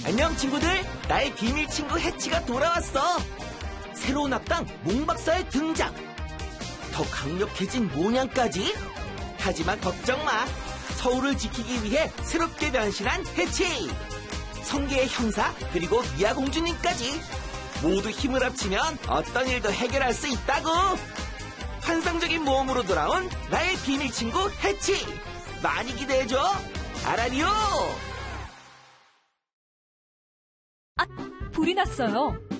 안녕 친구들, 나의 비밀 친구 해치가 돌아왔어. 새로운 악당 몽박사의 등장. 더 강력해진 모냥까지. 하지만 걱정 마. 서울을 지키기 위해 새롭게 변신한 해치. 성계의 형사 그리고 미아 공주님까지 모두 힘을 합치면 어떤 일도 해결할 수 있다고. 환상적인 모험으로 돌아온 나의 비밀 친구 해치. 많이 기대해줘. 아라리오. 불이 났어요.